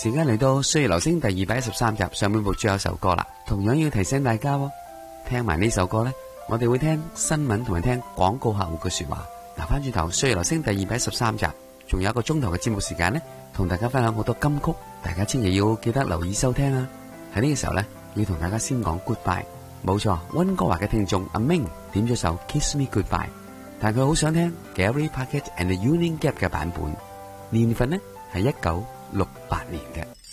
時間嚟到歲月留聲第213集上半部最後一首歌啦，同樣要提醒大家聽埋呢首歌呢，我哋會聽新聞同埋聽廣告客戶嘅說話。嗱，翻轉頭歲月留聲第213集，仲有一個鐘頭嘅節目時間呢，同大家分享好多金曲，大家千祈要記得留意收聽啊！喺呢個時候呢，要同大家先講 goodbye。冇錯，溫哥華嘅聽眾阿明點咗首 Kiss Me Goodbye， 但佢好想聽 Gary Paget and the Union Gap 嘅版本，年份呢係1968年嘅。